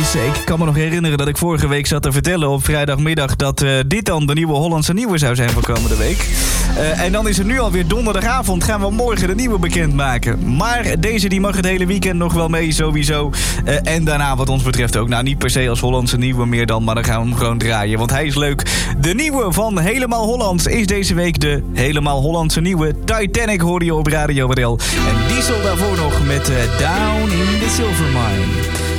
Hollands. Ik kan me nog herinneren dat ik vorige week zat te vertellen op vrijdagmiddag dat dit dan de nieuwe Hollandse nieuwe zou zijn voor komende week. En dan is het nu alweer donderdagavond. Gaan we morgen de nieuwe bekendmaken. Maar deze die mag het hele weekend nog wel mee sowieso. En daarna wat ons betreft ook. Nou, niet per se als Hollandse nieuwe meer dan, maar dan gaan we hem gewoon draaien. Want hij is leuk. De nieuwe van Helemaal Hollands is deze week de Helemaal Hollandse nieuwe. Titanic hoorde je op Radio WDL. En Diesel daarvoor nog met Down in the Silver Mine.